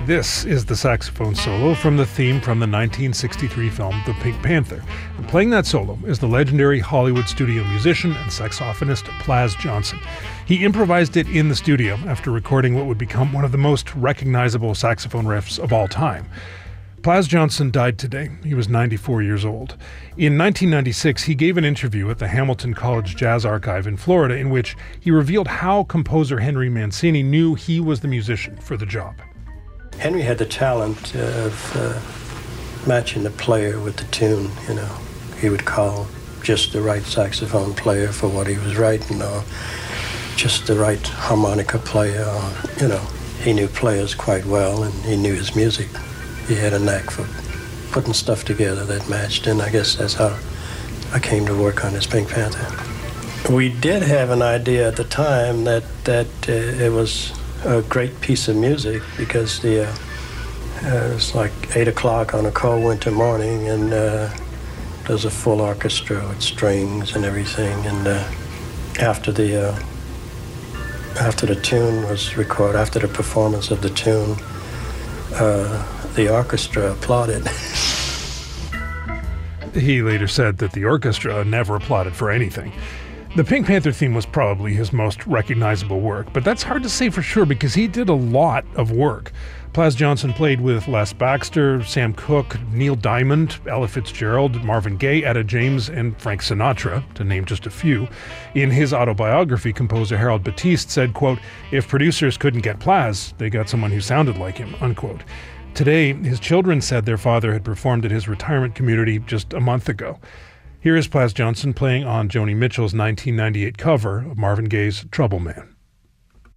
This is the saxophone solo from the theme from the 1963 film The Pink Panther. And playing that solo is the legendary Hollywood studio musician and saxophonist Plas Johnson. He improvised it in the studio after recording what would become one of the most recognizable saxophone riffs of all time. Plas Johnson died today. He was 94 years old. In 1996, he gave an interview at the Hamilton College Jazz Archive in Florida in which he revealed how composer Henry Mancini knew he was the musician for the job. Henry had the talent of matching the player with the tune, you know. He would call just the right saxophone player for what he was writing, or just the right harmonica player, or, you know. He knew players quite well, and he knew his music. He had a knack for putting stuff together that matched, and I guess that's how I came to work on this Pink Panther. We did have an idea at the time that it was a great piece of music because it was like 8 o'clock on a cold winter morning, and there's a full orchestra with strings and everything. And after the tune was recorded, after the performance of the tune, the orchestra applauded. He later said that the orchestra never applauded for anything. The Pink Panther theme was probably his most recognizable work, but that's hard to say for sure because he did a lot of work. Plas Johnson played with Les Baxter, Sam Cooke, Neil Diamond, Ella Fitzgerald, Marvin Gaye, Etta James, and Frank Sinatra, to name just a few. In his autobiography, composer Harold Batiste said, quote, "If producers couldn't get Plas, they got someone who sounded like him," unquote. Today, his children said their father had performed at his retirement community just a month ago. Here is Plas Johnson playing on Joni Mitchell's 1998 cover of Marvin Gaye's Trouble Man.